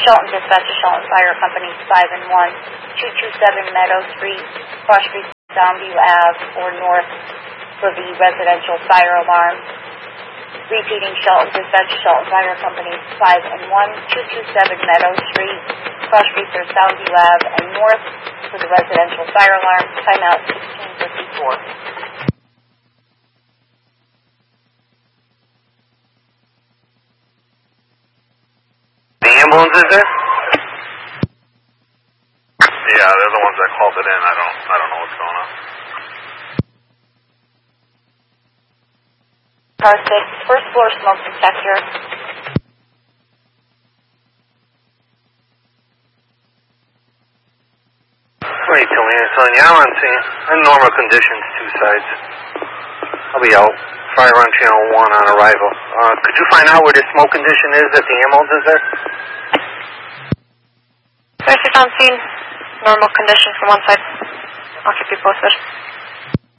Shelton Dispatch to Shelton Fire Company 5 and 1, 227 Meadow Street, Cross Street, Soundview Ave, or north for the residential fire alarm. Repeating, Shelton Dispatch to Shelton Fire Company 5 and 1, 227 Meadow Street, Cross Street, or Soundview Ave, and north for the residential fire alarm. Timeout 1654. Ambulance is there? Yeah, they're the ones that called it in. I don't know what's going on. Car 6, first floor smoke detector. Wait, Talina, son, yeah, I'm on scene. In normal conditions, 2 sides. I'll be out. Fire on channel 1 on arrival. Could you find out where the smoke condition is if the ambulance is there? First, on scene. Normal condition from one side. I'll keep you posted.